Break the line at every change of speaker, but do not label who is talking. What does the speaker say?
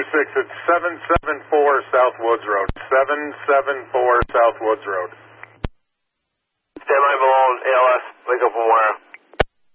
6, it's 774 South Woods Road. 774 South Woods Road.
Stand by below, ALS, wake up from where?